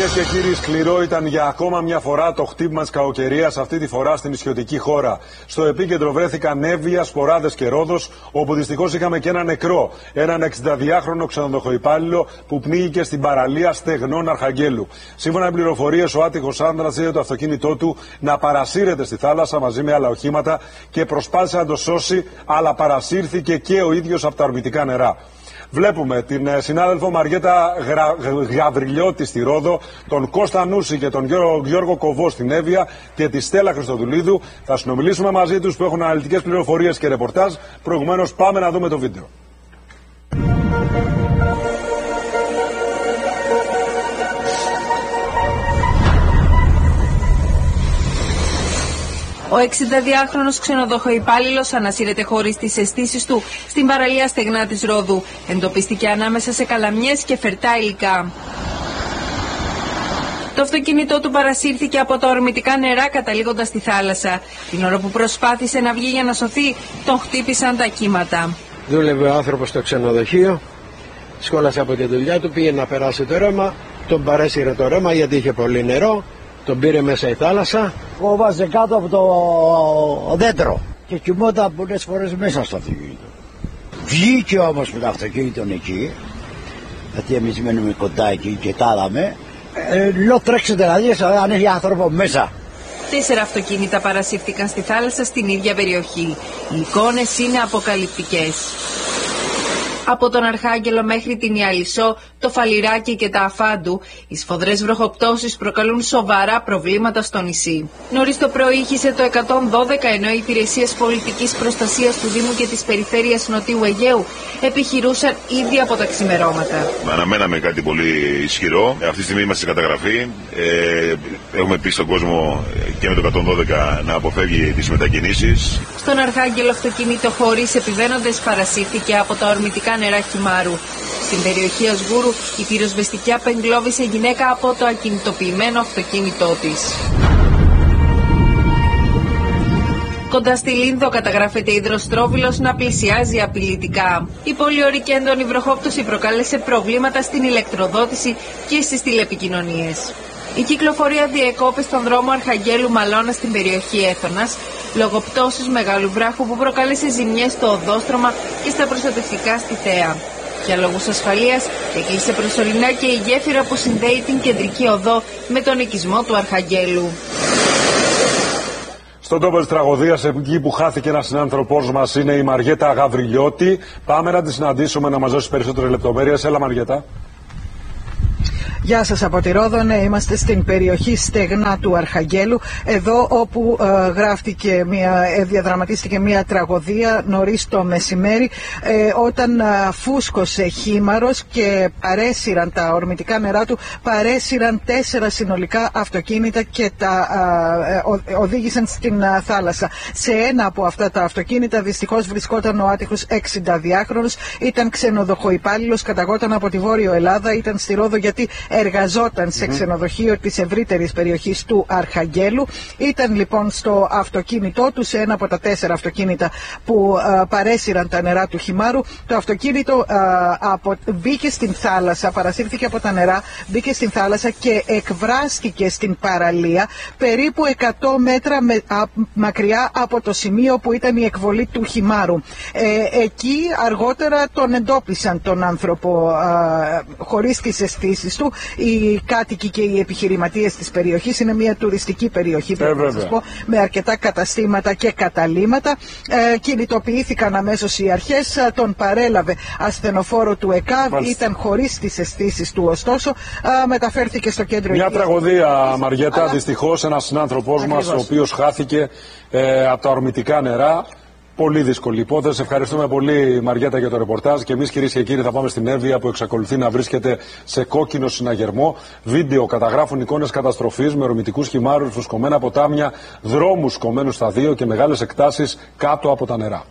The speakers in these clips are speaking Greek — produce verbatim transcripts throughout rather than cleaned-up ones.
Κυρίες και κύριοι, σκληρό ήταν για ακόμα μια φορά το χτύπημα της κακοκαιρίας, αυτή τη φορά στην νησιωτική χώρα. Στο επίκεντρο βρέθηκαν Εύβοια, Σποράδες και Ρόδος, όπου δυστυχώς είχαμε και ένα νεκρό. Έναν εξηνταδυάχρονο ξενοδοχοϊπάλληλο που πνίγηκε στην παραλία Στεγνών Αρχαγγέλου. Σύμφωνα με πληροφορίες, ο άτυχος άνδρας είδε το αυτοκίνητό του να παρασύρεται στη θάλασσα μαζί με άλλα οχήματα και προσπάθησε να το σώσει, αλλά παρασύρθηκε και ο ίδιος από τα ορμητικά νερά. Βλέπουμε την συνάδελφο Μαριέτα Γρα... Γαβριλιώτη στη Ρόδο, τον Κώστα Νούση και τον Γιώργο Κοβό στην Εύβοια και τη Στέλλα Χριστοδουλίδου. Θα συνομιλήσουμε μαζί τους που έχουν αναλυτικές πληροφορίες και ρεπορτάζ. Προηγουμένως πάμε να δούμε το βίντεο. Ο εξηνταδυάχρονος ξενοδοχοϊπάλληλος ανασύρεται χωρίς τις αισθήσεις του στην παραλία Στεγνά της Ρόδου. Εντοπίστηκε ανάμεσα σε καλαμιές και φερτά υλικά. Το αυτοκίνητό του παρασύρθηκε από τα ορμητικά νερά καταλήγοντας στη θάλασσα. Την ώρα που προσπάθησε να βγει για να σωθεί, τον χτύπησαν τα κύματα. Δούλευε ο άνθρωπος στο ξενοδοχείο, σκόλασε από τη δουλειά του, πήγε να περάσει το ρέμα, τον παρέσυρε το ρέμα γιατί είχε πολύ νερό. Τον πήρε μέσα η θάλασσα. Κόβαζε κάτω από το δέντρο και κοιμόταν πολλές φορές μέσα στο αυτοκίνητο. Βγήκε όμως με το αυτοκίνητο εκεί, γιατί εμείς μένουμε κοντά εκεί και τάλαμε. Ε, λέω τρέξετε να δεις αν έχει άνθρωπο μέσα. Τέσσερα αυτοκίνητα παρασύρθηκαν στη θάλασσα στην ίδια περιοχή. Οι εικόνες είναι αποκαλυπτικές. Από τον Αρχάγγελο μέχρι την Ιαλισσό, το Φαλιράκι και τα Αφάντου, οι σφοδρές βροχοπτώσεις προκαλούν σοβαρά προβλήματα στο νησί. Νωρίς το πρωί ήχησε το εκατόν δώδεκα, ενώ οι υπηρεσίες πολιτικής προστασίας του Δήμου και της Περιφέρειας Νοτιού Αιγαίου επιχειρούσαν ήδη από τα ξημερώματα. Αναμέναμε κάτι πολύ ισχυρό. Αυτή τη στιγμή είμαστε σε καταγραφή. Ε, έχουμε πει στον κόσμο και με το εκατόν δώδεκα να αποφεύγει τις μετακινήσεις. Στον Αρχάγγελο, αυτοκίνητο χωρίς επιβαίνοντες παρασύρθηκε από τα ορμητικά νερά Χιμάρου. Στην περιοχή Ασγούρου, η πυροσβεστική απεγκλώβησε γυναίκα από το ακινητοποιημένο αυτοκίνητό της. Κοντά στη Λίνδο καταγράφεται υδροστρόβιλος να πλησιάζει απειλητικά. Η πολυωρική έντονη βροχόπτωση προκάλεσε προβλήματα στην ηλεκτροδότηση και στις τηλεπικοινωνίες. Η κυκλοφορία διεκόπη στον δρόμο Αρχαγγέλου Μαλώνα στην περιοχή Έθωνας, λόγω πτώσης μεγάλου βράχου που προκάλεσε ζημιές στο οδόστρωμα και στα προστατευτικά στη Θέα. Για λόγους ασφαλείας έκλεισε προσωρινά και η γέφυρα που συνδέει την κεντρική οδό με τον οικισμό του Αρχαγγέλου. Στον τόπο της τραγωδίας, εκεί που χάθηκε ένας συνάνθρωπός μας, είναι η Μαριέτα Γαβριλιώτη. Πάμε να τη συναντήσουμε να μας δώσει περισσότερες λεπτομέρειες. Έλα, Μαριέτα. Γεια σας από τη Ρόδο. Ναι, είμαστε στην περιοχή Στεγνά του Αρχαγγέλου, εδώ όπου ε, γράφτηκε μια, ε, διαδραματίστηκε μια τραγωδία νωρίς το μεσημέρι, ε, όταν ε, φούσκωσε χήμαρος και παρέσυραν τα ορμητικά νερά του, παρέσυραν τέσσερα συνολικά αυτοκίνητα και τα ε, ε, οδήγησαν στην ε, θάλασσα. Σε ένα από αυτά τα αυτοκίνητα δυστυχώς βρισκόταν ο άτυχος εξηνταδυάχρονος, ήταν ξενοδοχοϊπάλληλος, καταγόταν από τη Βόρειο Ελλάδα, ήταν στη Ρόδο γιατί εργαζόταν σε ξενοδοχείο της ευρύτερης περιοχής του Αρχαγγέλου. Ήταν λοιπόν στο αυτοκίνητό του, σε ένα από τα τέσσερα αυτοκίνητα που α, παρέσυραν τα νερά του Χιμάρου. Το αυτοκίνητο α, απο, μπήκε στην θάλασσα, παρασύρθηκε από τα νερά, μπήκε στην θάλασσα και εκβράστηκε στην παραλία περίπου εκατό μέτρα με, α, μακριά από το σημείο που ήταν η εκβολή του Χιμάρου. Ε, εκεί αργότερα τον εντόπισαν τον άνθρωπο α, χωρίς τις αισθήσεις του. Οι κάτοικοι και οι επιχειρηματίες της περιοχής, είναι μια τουριστική περιοχή, πρέπει να σας πω, με αρκετά καταστήματα και καταλύματα. Ε, κινητοποιήθηκαν αμέσως οι αρχές, τον παρέλαβε ασθενοφόρο του ΕΚΑΒ, Μάλιστα. Ήταν χωρίς τις αισθήσεις του, ωστόσο ε, μεταφέρθηκε στο κέντρο υγείας. Μια τραγωδία, Μαριέτα, Αλλά... δυστυχώς ένας συνάνθρωπός μας, ο οποίος χάθηκε ε, από τα ορμητικά νερά. Πολύ δύσκολη υπόθεση. Ευχαριστούμε πολύ, Μαριέτα, για το ρεπορτάζ. Και εμείς, κυρίες και κύριοι, θα πάμε στην Εύβοια, που εξακολουθεί να βρίσκεται σε κόκκινο συναγερμό. Βίντεο καταγράφουν εικόνες καταστροφής με ορμητικούς χυμάρους, φουσκωμένα ποτάμια, δρόμους κομμένους στα δύο και μεγάλες εκτάσεις κάτω από τα νερά.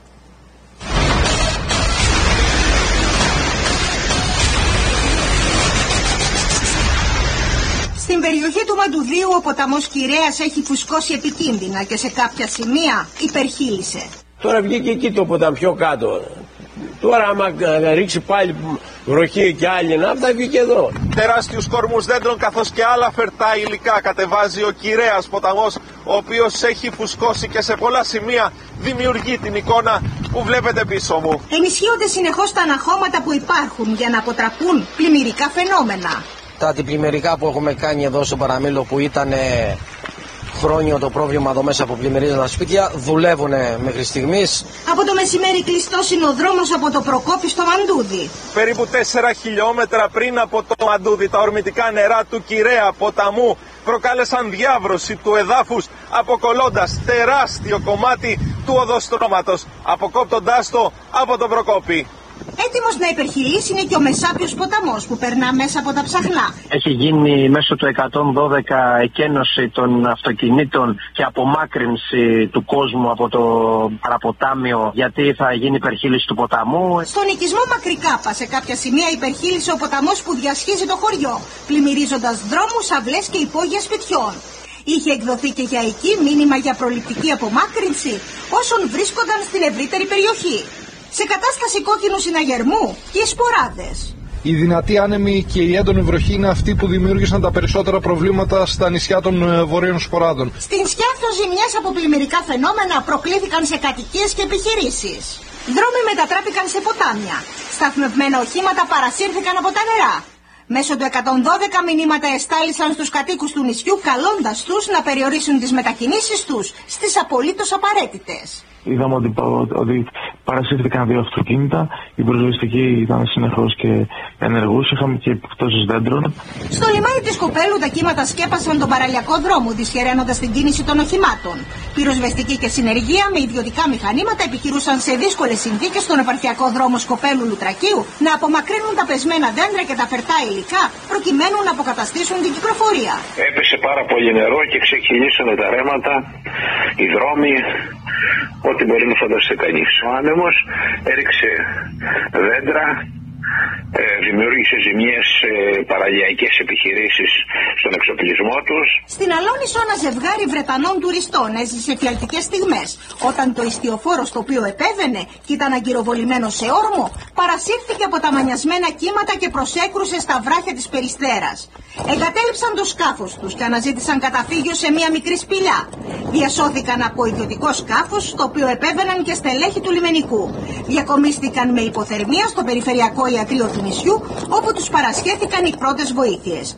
Στην περιοχή του Μαντουδίου ο ποταμός Κυρέας έχει φουσκώσει επικίνδυνα και σε κάποια σημεία υπερχείλησε. Τώρα βγήκε εκεί το ποτάμι πιο κάτω. Τώρα άμα ρίξει πάλι βροχή και άλλη ναύτα, βγει και εδώ. Τεράστιους κορμούς δέντρων καθώς και άλλα φερτά υλικά κατεβάζει ο Κυρέας ποταμός, ο οποίος έχει φουσκώσει και σε πολλά σημεία δημιουργεί την εικόνα που βλέπετε πίσω μου. Ενισχύονται συνεχώς τα αναχώματα που υπάρχουν για να αποτραπούν πλημμυρικά φαινόμενα. Τα αντιπλημμυρικά που έχουμε κάνει εδώ στο Παραμύλλο, που ήταν χρόνιο το πρόβλημα εδώ μέσα που πλημμυρίζαν τα σπίτια, δουλεύουν μέχρι στιγμής. Από το μεσημέρι κλειστός είναι ο δρόμος από το Προκόπη στο Μαντούδι. Περίπου τέσσερα χιλιόμετρα πριν από το Μαντούδι, τα ορμητικά νερά του Κυρέα ποταμού προκάλεσαν διάβρωση του εδάφους, αποκολλώντας τεράστιο κομμάτι του οδοστρώματος, αποκόπτοντάς το από τον Προκόπη. Έτοιμος να υπερχειλήσει είναι και ο Μεσάπιος ποταμός που περνά μέσα από τα ψαχνά. Έχει γίνει μέσω του εκατόν δώδεκα εκένωση των αυτοκινήτων και απομάκρυνση του κόσμου από το παραποτάμιο, γιατί θα γίνει υπερχείληση του ποταμού. Στον οικισμό Μακρικάπα σε κάποια σημεία υπερχείλησε ο ποταμός που διασχίζει το χωριό, πλημμυρίζοντας δρόμους, αυλές και υπόγεια σπιτιών. Είχε εκδοθεί και για εκεί μήνυμα για προληπτική απομάκρυνση όσων βρίσκονταν στην ευρύτερη περιοχή. Σε κατάσταση κόκκινου συναγερμού και οι σποράδες. Οι δυνατοί άνεμοι και η έντονη βροχή είναι αυτοί που δημιούργησαν τα περισσότερα προβλήματα στα νησιά των βορείων σποράδων. Στην Σκιάθο ζημιές από πλημμυρικά φαινόμενα προκλήθηκαν σε κατοικίες και επιχειρήσεις. Δρόμοι μετατράπηκαν σε ποτάμια. Σταθμευμένα οχήματα παρασύρθηκαν από τα νερά. Μέσω του εκατόν δώδεκα μηνύματα εστάλησαν στους κατοίκους του νησιού, καλώντας τους να περιορίσουν τις μετακινήσεις τους στις απολύτως απαραίτητες. Είδαμε ότι, ότι παρασύρθηκαν δύο αυτοκίνητα, η πυροσβεστική ήταν συνεχώς και ενεργούς, είχαμε και επιπτώσεις δέντρων. Στο λιμάνι της Κοπέλου τα κύματα σκέπασαν τον παραλιακό δρόμο, δυσχεραίνοντας την κίνηση των οχημάτων. Πυροσβεστική και συνεργεία με ιδιωτικά μηχανήματα επιχειρούσαν σε δύσκολες συνθήκες στον επαρχιακό δρόμο Σκοπέλου Λουτρακίου να απομακρύνουν τα πεσμένα δέντρα και τα φερτά υλικά, προκειμένου να αποκαταστήσουν την κυκλοφορία. Έπεσε πάρα πολύ νερό και ξεκινήσανε τα ρέματα, οι δρόμοι, ό,τι μπορεί να φανταστεί κανείς. Ο άνεμος έριξε δέντρα, ε, δημιούργησε ζημιές σε παραλιακές επιχειρήσεις στον εξοπλισμό τους. Στην Αλόνισο ένα ζευγάρι Βρετανών τουριστών έζησε φιαλτικές στιγμές, όταν το ιστιοφόρο στο οποίο επέβαινε και ήταν αγκυροβολημένο σε όρμο, παρασύρθηκε από τα μανιασμένα κύματα και προσέκρουσε στα βράχια της Περιστέρας. Εγκατέλειψαν το σκάφος τους και αναζήτησαν καταφύγιο σε μια μικρή σπηλιά. Διασώθηκαν από ιδιωτικό σκάφος, στο οποίο επέβαιναν και στελέχη του λιμενικού. Διακομίστηκαν με υποθερμία στο περιφερειακό ιατρείο του νησιού, όπου τους παρασχέθηκαν οι πρώτες βοήθειες.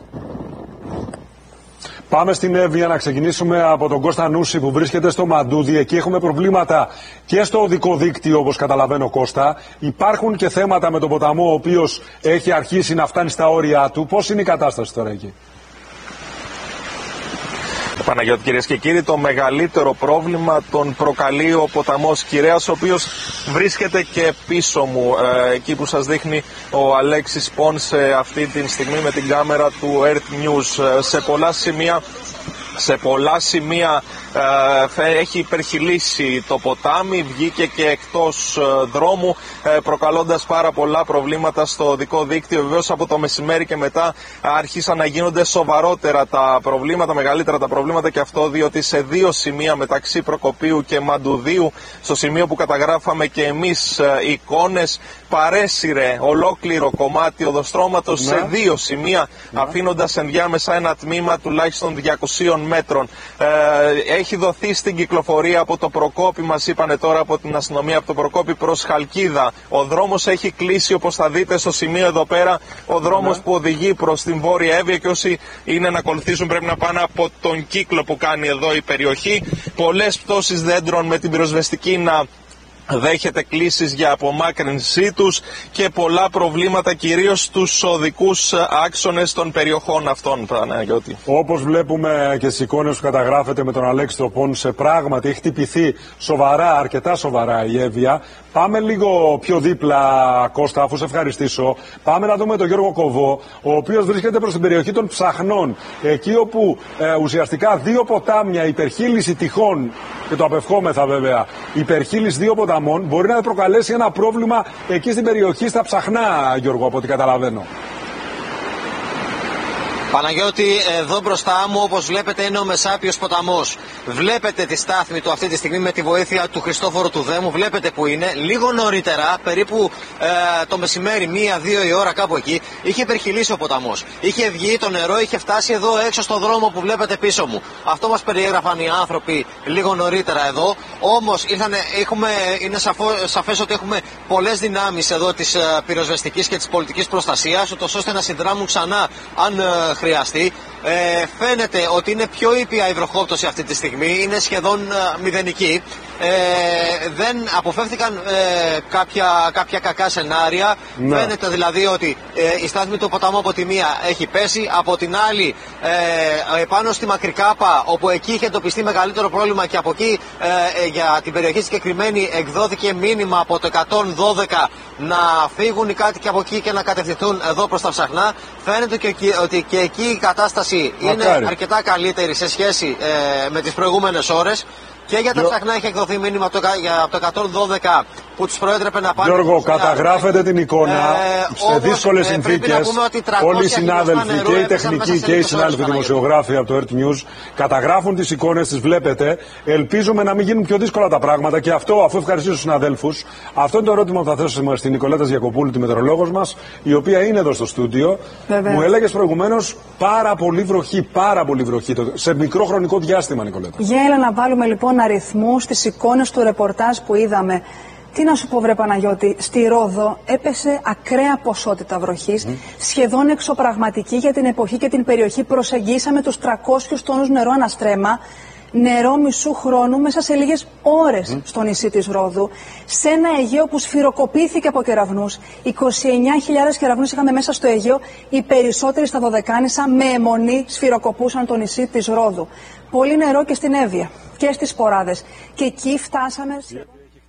Πάμε στην Εύβοια να ξεκινήσουμε από τον Κώστα Νούση που βρίσκεται στο Μαντούδι. Εκεί έχουμε προβλήματα και στο οδικό δίκτυο, όπως καταλαβαίνω, Κώστα. Υπάρχουν και θέματα με τον ποταμό, ο οποίος έχει αρχίσει να φτάνει στα όρια του. Πώς είναι η κατάσταση τώρα εκεί? Παναγιώτη, κυρίες και κύριοι, το μεγαλύτερο πρόβλημα τον προκαλεί ο ποταμός Κυρέας, ο οποίος βρίσκεται και πίσω μου, ε, εκεί που σας δείχνει ο Αλέξης Πόνσε αυτή τη στιγμή με την κάμερα του Earth News. Ε, σε πολλά σημεία Σε πολλά σημεία ε, έχει υπερχειλήσει το ποτάμι, βγήκε και εκτός ε, δρόμου, ε, προκαλώντας πάρα πολλά προβλήματα στο οδικό δίκτυο. Βεβαίως από το μεσημέρι και μετά άρχισαν να γίνονται σοβαρότερα τα προβλήματα, μεγαλύτερα τα προβλήματα, και αυτό διότι σε δύο σημεία μεταξύ Προκοπίου και Μαντουδίου, στο σημείο που καταγράφαμε και εμείς ε, εικόνες, παρέσυρε ολόκληρο κομμάτι οδοστρώματος ναι. σε δύο σημεία, ναι. αφήνοντας ενδιάμεσα ένα τμήμα τουλάχιστον διακοσίων μέτρων. Ε, έχει δοθεί στην κυκλοφορία από το Προκόπη, μας είπανε τώρα από την αστυνομία, από το Προκόπη προς Χαλκίδα. Ο δρόμος έχει κλείσει, όπως θα δείτε στο σημείο εδώ πέρα, ο δρόμος ναι. που οδηγεί προς την Βόρεια Εύβοια, και όσοι είναι να ακολουθήσουν πρέπει να πάνε από τον κύκλο που κάνει εδώ η περιοχή. Πολλές πτώσεις δέντρων με την πυροσβεστική να δέχεται κλήσεις για απομάκρυνσή τους και πολλά προβλήματα κυρίως στους οδικούς άξονες των περιοχών αυτών, Παναγιώτη. Όπως βλέπουμε και στις εικόνες που καταγράφεται με τον Αλέξη Πόνσε, πράγματι έχει χτυπηθεί σοβαρά, αρκετά σοβαρά η Εύβοια. Πάμε λίγο πιο δίπλα, Κώστα, αφού σε ευχαριστήσω. Πάμε να δούμε τον Γιώργο Κοβό, ο οποίος βρίσκεται προς την περιοχή των Ψαχνών. Εκεί όπου ε, ουσιαστικά δύο ποτάμια, υπερχείληση τυχόν, και το απευχόμεθα βέβαια, υπερχείληση δύο ποταμών μπορεί να προκαλέσει ένα πρόβλημα εκεί στην περιοχή στα Ψαχνά, Γιώργο, από ό,τι καταλαβαίνω. Παναγιώτη, εδώ μπροστά μου, όπως βλέπετε, είναι ο Μεσάπιος ποταμός. Βλέπετε τη στάθμη του αυτή τη στιγμή με τη βοήθεια του Χριστόφορου του Δέμου. Βλέπετε που είναι. Λίγο νωρίτερα, περίπου ε, το μεσημέρι, μία-δύο η ώρα, κάπου εκεί, είχε υπερχειλήσει ο ποταμός. Είχε βγει το νερό, είχε φτάσει εδώ έξω στο δρόμο που βλέπετε πίσω μου. Αυτό μας περιέγραφαν οι άνθρωποι λίγο νωρίτερα εδώ. Όμως έχουμε, είναι σαφό, σαφές ότι έχουμε πολλές δυνάμεις εδώ της ε, πυροσβεστικής και της πολιτικής προστασίας, ούτως ώστε να συνδράμουν ξανά αν ε, χρειαστεί. Ε, φαίνεται ότι είναι πιο ήπια η βροχόπτωση αυτή τη στιγμή, είναι σχεδόν ε, μηδενική. Ε, δεν αποφεύθηκαν ε, κάποια, κάποια κακά σενάρια. Ναι. Φαίνεται δηλαδή ότι ε, η στάθμη του ποταμού από τη μία έχει πέσει, από την άλλη ε, ε, πάνω στη Μακρικάπα, όπου εκεί είχε εντοπιστεί μεγαλύτερο πρόβλημα, και από εκεί ε, ε, για την περιοχή συγκεκριμένη εκδόθηκε μήνυμα από το εκατόν δώδεκα να φύγουν οι κάτοικοι από εκεί και να κατευθυνθούν εδώ προς τα Ψαχνά. Φαίνεται και, ότι και εκεί η κατάσταση Μακάρι. είναι αρκετά καλύτερη σε σχέση ε, με τις προηγούμενες ώρες. Και για τα Γιώ... Ψαχνά έχει εκδοθεί μήνυμα από το, από το εκατόν δώδεκα που τους προέτρεπε να πάνε. Γιώργο, καταγράφετε την εικόνα ε, σε δύσκολες ε, συνθήκες. Όλοι οι συνάδελφοι, και οι τεχνικοί και οι συνάδελφοι δημοσιογράφοι από το Earth News καταγράφουν τις εικόνες, τις βλέπετε. Ελπίζουμε να μην γίνουν πιο δύσκολα τα πράγματα, και αυτό, αφού ευχαριστήσω τους συναδέλφους, αυτό είναι το ερώτημα που θα θέσω στην Νικολέτα Γιακοπούλου, τη μετεωρολόγος μας, η οποία είναι εδώ στο στούντιο. Μου έλεγες προηγουμένως πάρα πολύ βροχή, πάρα πολύ βροχή, σε μικρό χρονικό διάστημα, Νικολέτα. Για έλα να βάλουμε λοιπόν αριθμούς στις εικόνες του ρεπορτάζ που είδαμε. Τι να σου πω, βρε Παναγιώτη, στη Ρόδο έπεσε ακραία ποσότητα βροχής, mm. σχεδόν εξωπραγματική για την εποχή και την περιοχή. Προσεγγίσαμε τους τριακόσιους τόνους νερό αναστρέμα, νερό μισού χρόνου μέσα σε λίγες ώρες mm. στο νησί της Ρόδου, σε ένα Αιγαίο που σφυροκοπήθηκε από κεραυνούς. είκοσι εννιά χιλιάδες κεραυνούς είχαμε μέσα στο Αιγαίο, οι περισσότεροι στα Δωδεκάνησα με αιμονή σφυροκοπούσαν το νησί της Ρόδου. Πολύ νερό και στην Εύβοια και στις Ποράδες, και εκεί φτάσαμε σε...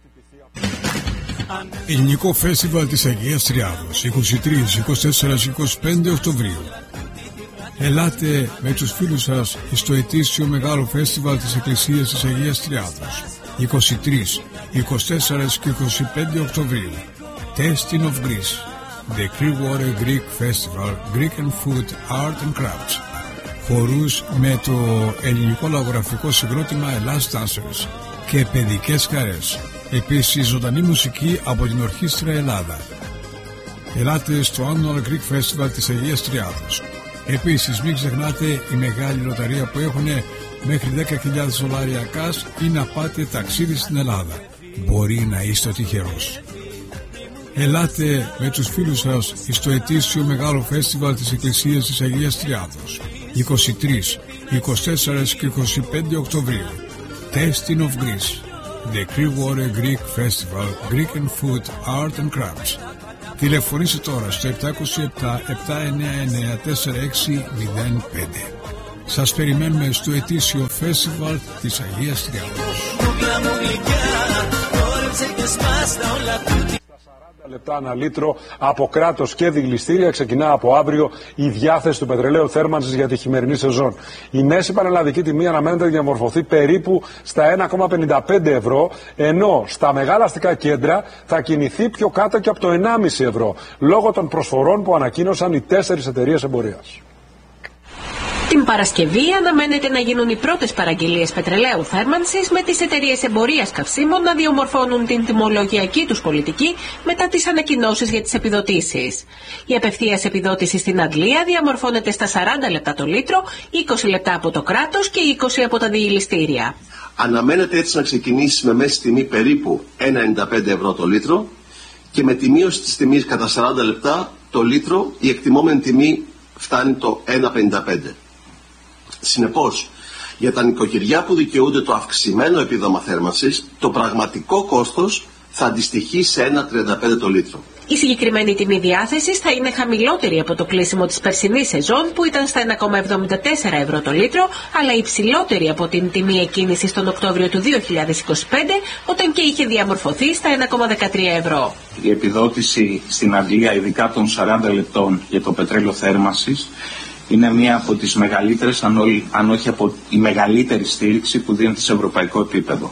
Ελληνικό Φέστιβαλ της Αγίας Τριάδος, είκοσι τρία, είκοσι τέσσερα και είκοσι πέντε Οκτωβρίου. Ελάτε με τους φίλους σας στο ετήσιο μεγάλο φέστιβαλ της Εκκλησίας της Αγίας Τριάδος, είκοσι τρία, είκοσι τέσσερα και είκοσι πέντε Οκτωβρίου. Testing of Greece, The Clearwater Greek Festival, Greek and Food, Art and Crafts. Χορούς με το ελληνικό λαογραφικό συγκρότημα Ελλάς Dancers και παιδικές χαρές. Επίσης ζωντανή μουσική από την Ορχήστρα Ελλάδα. Ελάτε στο Annual Greek Festival της Αγίας Τριάδος. Επίσης μην ξεχνάτε η μεγάλη λοταρία που έχουν μέχρι δέκα χιλιάδες δολάρια cash ή να πάτε ταξίδι στην Ελλάδα. Μπορεί να είστε ο τυχερός. Ελάτε με τους φίλους σας στο ετήσιο μεγάλο φέστιβαλ της Εκκλησίας της Αγίας Τριάδος, είκοσι τρία, είκοσι τέσσερα και είκοσι πέντε Οκτωβρίου. Testing of Greece, The Clearwater Greek Festival, Greek and Food, Art and Crafts. Τηλεφωνήστε τώρα στο επτά είκοσι επτά, επτά εννιά εννιά, τέσσερα έξι μηδέν πέντε. Σας περιμένουμε στο ετήσιο φέστιβαλ της Αγίας Τριάδος. Λεπτά ανά λίτρο από κράτος και δηληστήρια. Ξεκινά από αύριο η διάθεση του πετρελαίου θέρμανσης για τη χειμερινή σεζόν. Η μέση πανελλαδική τιμή αναμένεται να διαμορφωθεί περίπου στα ένα κόμμα πενήντα πέντε ευρώ, ενώ στα μεγάλα αστικά κέντρα θα κινηθεί πιο κάτω και από το ενάμιση ευρώ, λόγω των προσφορών που ανακοίνωσαν οι τέσσερις εταιρείες εμπορίας. Την Παρασκευή αναμένεται να γίνουν οι πρώτες παραγγελίες πετρελαίου θέρμανσης, με τις εταιρείες εμπορίας καυσίμων να διαμορφώνουν την τιμολογιακή τους πολιτική μετά τις ανακοινώσεις για τις επιδοτήσεις. Η απευθείας επιδότηση στην Αγγλία διαμορφώνεται στα σαράντα λεπτά το λίτρο, είκοσι λεπτά από το κράτος και είκοσι από τα διηληστήρια. Αναμένεται έτσι να ξεκινήσει με μέση τιμή περίπου ένα κόμμα ενενήντα πέντε ευρώ το λίτρο, και με τη μείωση της τιμής κατά σαράντα λεπτά το λίτρο η εκτιμόμενη τιμή φτάνει το ένα κόμμα πενήντα πέντε. Συνεπώς, για τα νοικοκυριά που δικαιούνται το αυξημένο επίδομα θέρμανσης, το πραγματικό κόστος θα αντιστοιχεί σε ένα κόμμα τριάντα πέντε το λίτρο. Η συγκεκριμένη τιμή διάθεσης θα είναι χαμηλότερη από το κλείσιμο της περσινής σεζόν, που ήταν στα ένα κόμμα εβδομήντα τέσσερα ευρώ το λίτρο, αλλά υψηλότερη από την τιμή εκκίνησης τον Οκτώβριο του δύο χιλιάδες είκοσι πέντε, όταν και είχε διαμορφωθεί στα ένα κόμμα δεκατρία ευρώ. Η επιδότηση στην Αγγλία, ειδικά των σαράντα λεπτών για το πετρέλαιο θέρμανσης, είναι μία από τις μεγαλύτερες, αν όχι από η μεγαλύτερη στήριξη που δίνεται σε ευρωπαϊκό επίπεδο.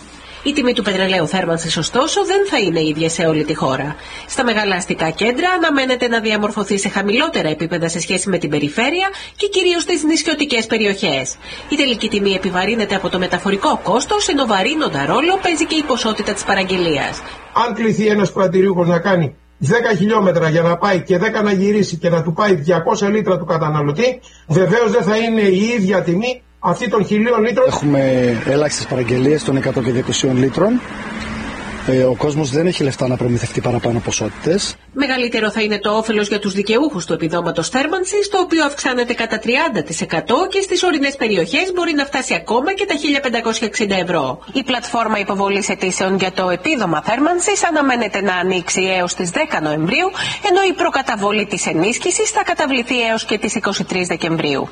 Η τιμή του πετρελαίου θέρμανσης, ωστόσο, δεν θα είναι ίδια σε όλη τη χώρα. Στα μεγάλα αστικά κέντρα αναμένεται να διαμορφωθεί σε χαμηλότερα επίπεδα σε σχέση με την περιφέρεια και κυρίως στις νησιωτικές περιοχές. Η τελική τιμή επιβαρύνεται από το μεταφορικό κόστος, ενώ βαρύνοντα ρόλο παίζει και η ποσότητα της παραγγελίας. Αν κληθεί ένας πρατηρίουχος να κάνει δέκα χιλιόμετρα για να πάει και δέκα να γυρίσει και να του πάει διακόσια λίτρα του καταναλωτή, βεβαίως δεν θα είναι η ίδια τιμή αυτή των χιλίων λίτρων. Έχουμε ελάχιστες παραγγελίες των εκατό και διακόσια λίτρων. Ε, ο κόσμος δεν έχει λεφτά να προμηθευτεί παραπάνω ποσότητες. Μεγαλύτερο θα είναι το όφελος για τους δικαιούχους του επιδόματος θέρμανσης, το οποίο αυξάνεται κατά τριάντα τοις εκατό και στις ορεινές περιοχές μπορεί να φτάσει ακόμα και τα χίλια πεντακόσια εξήντα ευρώ. Η πλατφόρμα υποβολής αιτήσεων για το επίδομα θέρμανσης αναμένεται να ανοίξει έως τις δέκα Νοεμβρίου, ενώ η προκαταβολή της ενίσχυσης θα καταβληθεί έως και τις είκοσι τρεις Δεκεμβρίου.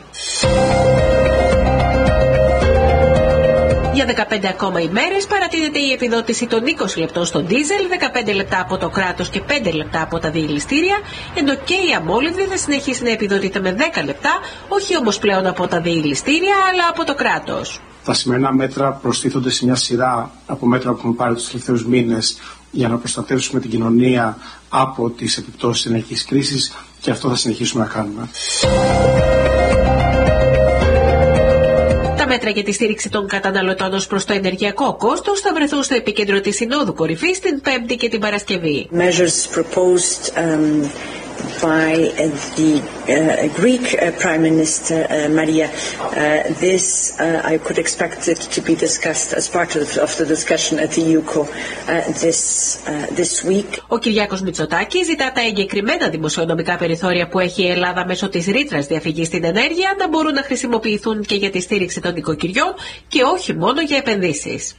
Για δεκαπέντε ακόμα ημέρες παρατείνεται η επιδότηση των είκοσι λεπτών στο ντίζελ, δεκαπέντε λεπτά από το κράτος και πέντε λεπτά από τα διελιστήρια, ενώ και η αμόλυβδη θα συνεχίσει να επιδοτείται με δέκα λεπτά, όχι όμως πλέον από τα διελιστήρια, αλλά από το κράτος. Τα σημερινά μέτρα προστίθονται σε μια σειρά από μέτρα που έχουμε πάρει τους τελευταίους μήνες για να προστατεύσουμε την κοινωνία από τις επιπτώσεις της ενεργειακής κρίσης, και αυτό θα συνεχίσουμε να κάνουμε. Τα μέτρα για τη στήριξη των καταναλωτών ως προς το ενεργειακό κόστος θα βρεθούν στο επίκεντρο της Συνόδου Κορυφής την Πέμπτη και την Παρασκευή. Measures proposed um, by uh, the uh, Greek uh, Prime Minister uh, Maria. Uh, this uh, I could expect it to be discussed as part of, of the discussion at the U K O uh, this uh, this week. Ο Κυριάκος Μητσοτάκης ζητά τα εγκεκριμένα δημοσιονομικά περιθώρια που έχει η Ελλάδα μέσω της ρήτρας διαφυγής στην ενέργεια να μπορούν να χρησιμοποιηθούν και για τη στήριξη των νοικοκυριών και όχι μόνο για επενδύσεις.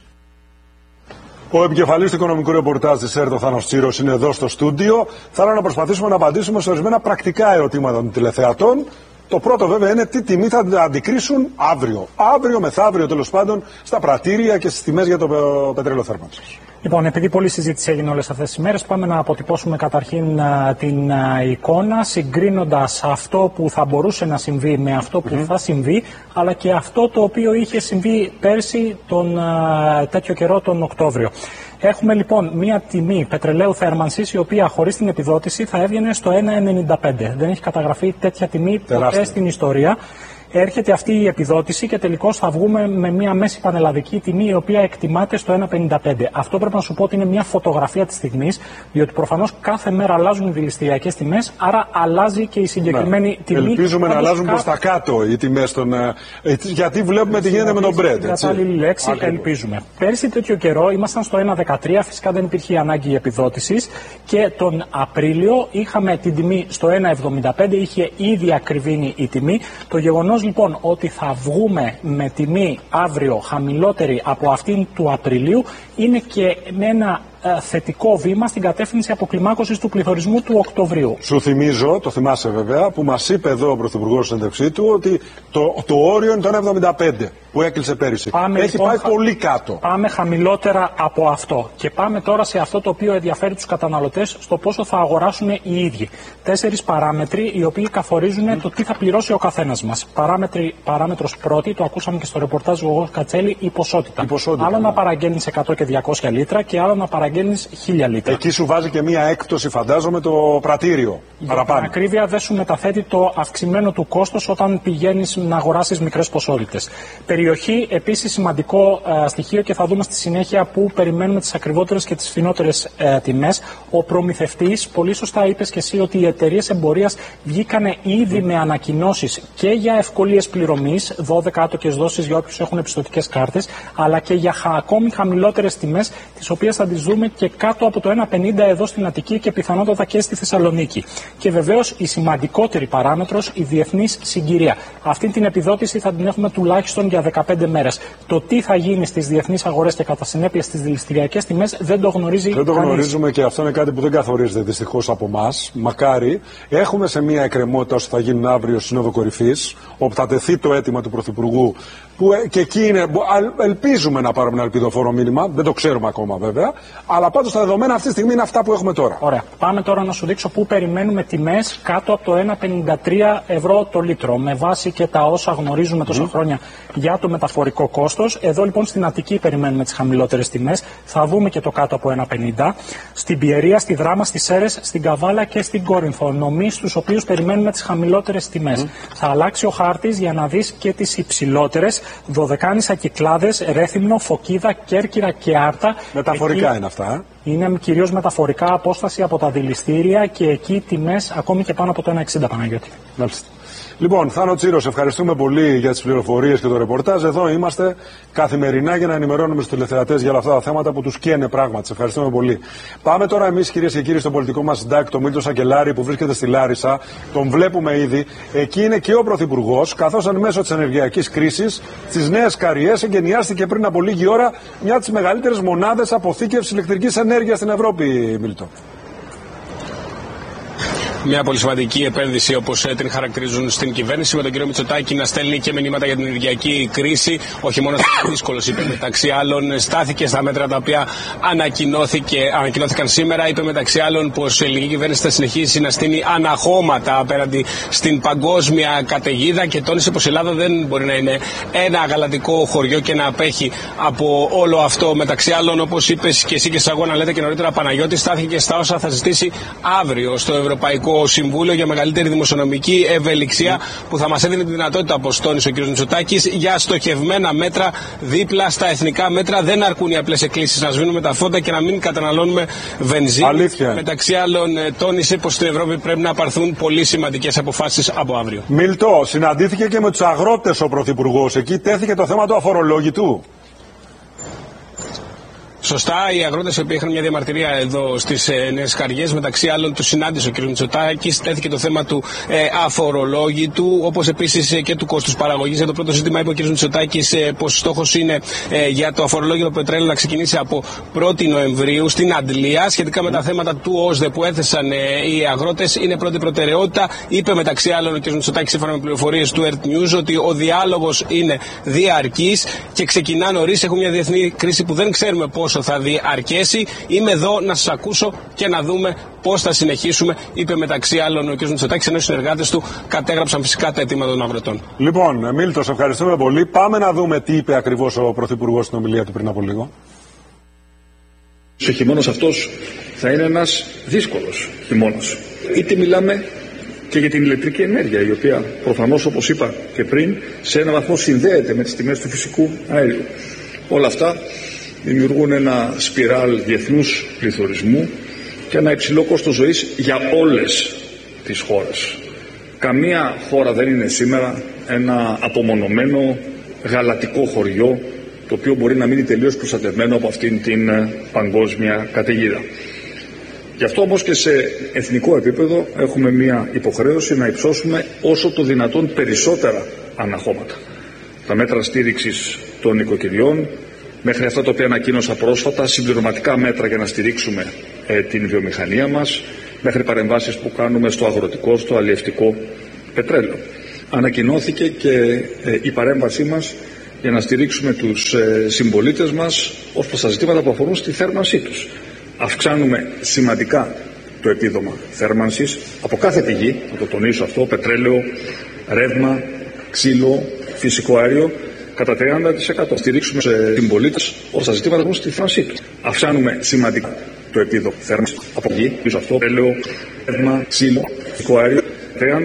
Ο επικεφαλής του οικονομικού ρεπορτάζ της ΕΡΤ, ο Θάνος Τσίρος, είναι εδώ στο στούντιο. Θέλω να προσπαθήσουμε να απαντήσουμε σε ορισμένα πρακτικά ερωτήματα των τηλεθεατών. Το πρώτο βέβαια είναι τι τιμή θα αντικρίσουν αύριο. Αύριο, μεθαύριο τέλος πάντων, στα πρατήρια και στις τιμές για το πετρέλαιο θέρμανσης. Λοιπόν, επειδή πολλή συζήτηση έγινε όλες αυτές τις μέρες, πάμε να αποτυπώσουμε καταρχήν α, την α, εικόνα, συγκρίνοντας αυτό που θα μπορούσε να συμβεί με αυτό που mm-hmm. θα συμβεί, αλλά και αυτό το οποίο είχε συμβεί πέρσι τον α, τέτοιο καιρό τον Οκτώβριο. Έχουμε λοιπόν μία τιμή πετρελαίου θέρμανσης, η οποία χωρίς την επιδότηση θα έβγαινε στο ένα ενενήντα πέντε. Δεν έχει καταγραφεί τέτοια τιμή ποτέ στην ιστορία. Έρχεται αυτή η επιδότηση και τελικώς θα βγούμε με μια μέση πανελλαδική τιμή, η οποία εκτιμάται στο ένα πενήντα πέντε. Αυτό πρέπει να σου πω ότι είναι μια φωτογραφία της στιγμής, διότι προφανώς κάθε μέρα αλλάζουν οι δηληστηριακές τιμές, άρα αλλάζει και η συγκεκριμένη ναι. τιμή. Ελπίζουμε να αλλάζουν προς τα κάτω οι τιμές των. Γιατί βλέπουμε τι γίνεται με τον Brent. Κατάλληλη λέξη, Ακριβώς. ελπίζουμε. Πέρσι τέτοιο καιρό ήμασταν στο ένα δεκατρία, φυσικά δεν υπήρχε ανάγκη επιδότησης, και τον Απρίλιο είχαμε την τιμή στο ένα εβδομήντα πέντε, είχε ήδη ακριβήνει η τιμή. Το γεγονός λοιπόν ότι θα βγούμε με τιμή αύριο χαμηλότερη από αυτήν του Απριλίου είναι και με ένα ε, θετικό βήμα στην κατεύθυνση αποκλιμάκωσης του πληθωρισμού του Οκτωβρίου. Σου θυμίζω, το θυμάσαι βέβαια, που μας είπε εδώ ο Πρωθυπουργός στην συνέντευξή του ότι το, το όριο είναι το ένα εβδομήντα πέντε που έκλεισε πέρυσι. Πάμε, Έχει λοιπόν, πάει χα... πολύ κάτω. Πάμε χαμηλότερα από αυτό. Και πάμε τώρα σε αυτό το οποίο ενδιαφέρει τους καταναλωτές, στο πόσο θα αγοράσουν οι ίδιοι. Τέσσερις παράμετροι οι οποίοι καθορίζουν mm. το τι θα πληρώσει ο καθένας μας. Παράμετρος πρώτη, το ακούσαμε και στο ρεπορτάζ Γογό Κατσέλη, η ποσότητα. Η ποσότητα άλλο ναι. να παραγγέλνεις εκατό και διακόσια λίτρα και άλλο να παραγγέλνεις χίλια λίτρα. Εκεί σου βάζει και μία έκπτωση, φαντάζομαι, το πρατήριο. Για την ακρίβεια δεν σου μεταθέτει το αυξημένο του κόστος όταν πηγαίνεις να αγοράσεις μικρές ποσότητες. Περιοχή, επίσης σημαντικό ε, στοιχείο, και θα δούμε στη συνέχεια που περιμένουμε τις ακριβότερες και τις φθηνότερες ε, τιμές. Ο προμηθευτής, πολύ σωστά είπες και εσύ ότι οι εταιρείες εμπορίας βγήκανε ήδη mm. με ανακοινώσεις και για ευκολίες πληρωμής, δώδεκα άτοκες δόσεις για όποιους έχουν επιστωτικές κάρτες, αλλά και για χα, ακόμη χαμηλότερες τιμές, τις οποίες θα τις δούμε και κάτω από το ένα πενήντα εδώ στην Αττική και πιθανότατα και στη Θεσσαλονίκη. Και βεβαίως η σημαντικότερη παράμετρος, η διεθνής συγκυρία. Αυτή την επιδότηση θα την έχουμε τουλάχιστον για δεκαπέντε μέρες. Το τι θα γίνει στις διεθνείς αγορές και κατά συνέπεια στις δηληστηριακές τιμές δεν το γνωρίζει Δεν το κανείς. γνωρίζουμε, και αυτό είναι κάτι που δεν καθορίζεται δυστυχώς από εμάς. Μακάρι. Έχουμε σε μια εκκρεμότητα όσο θα γίνουν αύριο Σύνοδο Κορυφής, όπου θα τεθεί το αίτημα του Πρωθυπουργού, που και εκεί είναι, ελπίζουμε να πάρουμε ένα ελπιδοφόρο μήνυμα, δεν το ξέρουμε ακόμα βέβαια, Αλλά πάντως τα δεδομένα αυτή τη στιγμή είναι αυτά που έχουμε τώρα. Ωραία. Πάμε τώρα να σου δείξω πού περιμένουμε τιμές κάτω από το ένα κόμμα πενήντα τρία ευρώ το λίτρο. Με βάση και τα όσα γνωρίζουμε τόσα mm. χρόνια για το μεταφορικό κόστος. Εδώ λοιπόν στην Αττική περιμένουμε τις χαμηλότερες τιμές. Θα δούμε και το κάτω από ένα κόμμα πενήντα. Στην Πιερία, στη Δράμα, στις Σέρρες, στην Καβάλα και στην Κόρινθο. Νομείς στους οποίους περιμένουμε τις χαμηλότερες τιμές. Mm. Θα αλλάξει ο χάρτης για να δεις και τις υψηλότερες. Δωδεκάνησα, Κυκλάδες, Ρέθυμνο, Φωκίδα, Κέρκυρα και Άρτα. Μεταφορικά εκεί είναι αυτά. Ε? Είναι κυρίως μεταφορικά, απόσταση από τα δηληστήρια και εκεί τιμές ακόμη και πάνω από το ένα εξήντα, Παναγιώτη. Μάλιστα. Λοιπόν, Θάνο Τσίρος, ευχαριστούμε πολύ για τις πληροφορίες και το ρεπορτάζ. Εδώ είμαστε καθημερινά για να ενημερώνουμε στους τηλεθεατές για όλα αυτά τα θέματα που τους καίνε πράγματι. Σε ευχαριστούμε πολύ. Πάμε τώρα εμείς, κυρίες και κύριοι, στο πολιτικό μας συντάκτη, τον Μίλτο Σακελάρη, που βρίσκεται στη Λάρισα. Τον βλέπουμε ήδη. Εκεί είναι και ο Πρωθυπουργός, καθώς εν μέσω της ενεργειακής κρίσης, στις Νέες Καριές, εγκαινιάστηκε πριν από λίγη ώρα μια από τις μεγαλύτερες μονάδες αποθήκευσης ηλεκτρικής ενέργειας στην Ευρώπη, Μίλτο. Μια πολύ σημαντική επένδυση, όπως την χαρακτηρίζουν στην κυβέρνηση, με τον κύριο Μητσοτάκη να στέλνει και μηνύματα για την ενεργειακή κρίση. Όχι μόνο στα δύσκολο, είπε μεταξύ άλλων, στάθηκε στα μέτρα τα οποία ανακοινώθηκαν σήμερα. Είπε μεταξύ άλλων πως η ελληνική κυβέρνηση θα συνεχίσει να στείνει αναχώματα απέναντι στην παγκόσμια καταιγίδα και τόνισε πως η Ελλάδα δεν μπορεί να είναι ένα γαλατικό χωριό και να απέχει από όλο αυτό. Μεταξύ άλλων, όπως είπες και εσύ και σαν αγώνα λέτε και νωρίτερα, Παναγιώτη, στάθηκε στα όσα θα ζητήσει αύριο στο Ευρωπαϊκό Συμβούλιο για μεγαλύτερη δημοσιονομική ευελιξία, που θα μας έδινε τη δυνατότητα, όπως τόνισε ο κ. Μητσοτάκης, για στοχευμένα μέτρα δίπλα στα εθνικά μέτρα. Δεν αρκούν οι απλές εκκλήσεις να σβήνουμε τα φώτα και να μην καταναλώνουμε βενζίνη. Αλήθεια. Μεταξύ άλλων, τόνισε πως στην Ευρώπη πρέπει να πάρθουν πολύ σημαντικές αποφάσεις από αύριο. Μίλτο, συναντήθηκε και με τους αγρότες ο Πρωθυπουργός. Εκεί τέθηκε το θέμα του αφορολόγητου. Σωστά, οι αγρότες που είχαν μια διαμαρτυρία εδώ στις ε, Νέες Καριές, μεταξύ άλλων του συνάντησε ο κ. Μητσοτάκης, τέθηκε το θέμα του ε, αφορολόγητου, όπως επίσης ε, και του κόστους παραγωγής. Για το πρώτο ζήτημα είπε ο κ. Μητσοτάκης ε, πως στόχος είναι ε, για το αφορολόγητο πετρέλαιο να ξεκινήσει από πρώτη Νοεμβρίου στην Αντλία. Σχετικά με τα θέματα του ΟΣΔΕ που έθεσαν ε, οι αγρότες, είναι πρώτη προτεραιότητα. Είπε μεταξύ άλλων ο κ. Μητσοτάκης, σύμφωνα με πληροφορίες του Earth News, ότι ο διάλογος είναι διαρκής και ξεκινά νωρίς. Έχουμε μια διεθνή κρίση που δεν ξέρουμε πώς θα διαρκέσει. Είμαι εδώ να σας ακούσω και να δούμε πώς θα συνεχίσουμε, είπε μεταξύ άλλων ο κ. Μητσοτάκης, ενώ οι συνεργάτες του κατέγραψαν φυσικά τα αιτήματα των αγροτών. Λοιπόν, Μίλτο, σε ευχαριστούμε πολύ. Πάμε να δούμε τι είπε ακριβώς ο Πρωθυπουργός στην ομιλία του πριν από λίγο. Ο χειμώνας αυτός θα είναι ένας δύσκολος χειμώνας. Είτε μιλάμε και για την ηλεκτρική ενέργεια, η οποία προφανώς, όπως είπα και πριν, σε ένα βαθμό συνδέεται με τις τιμές του φυσικού αέριου. Όλα αυτά δημιουργούν ένα σπιράλ διεθνούς πληθωρισμού και ένα υψηλό κόστος ζωής για όλες τις χώρες. Καμία χώρα δεν είναι σήμερα ένα απομονωμένο γαλατικό χωριό, το οποίο μπορεί να μείνει τελείως προστατευμένο από αυτήν την παγκόσμια καταιγίδα. Γι' αυτό όμως και σε εθνικό επίπεδο έχουμε μία υποχρέωση να υψώσουμε όσο το δυνατόν περισσότερα αναχώματα. Τα μέτρα στήριξης των οικοκυριών, μέχρι αυτά τα οποία ανακοίνωσα πρόσφατα, συμπληρωματικά μέτρα για να στηρίξουμε ε, την βιομηχανία μας, μέχρι παρεμβάσεις που κάνουμε στο αγροτικό, στο αλλιευτικό πετρέλαιο. Ανακοινώθηκε και ε, η παρέμβασή μας για να στηρίξουμε τους ε, συμπολίτες μας ως προς τα ζητήματα που αφορούν στη θέρμανσή τους. Αυξάνουμε σημαντικά το επίδομα θέρμανσης από κάθε πηγή, να το τονίσω αυτό, πετρέλαιο, ρεύμα, ξύλο, φυσικό αέριο, κατά τριάντα τοις εκατό. Στηρίξουμε σε συμπολίτες ως τα ζητήματα που στη θέρμανσή τους. Αυξάνουμε σημαντικά το επίδομα θέρμανσης από πηγή, πίσω αυτό, πετρέλαιο, ρεύμα, ξύλο, φυσικό αέριο,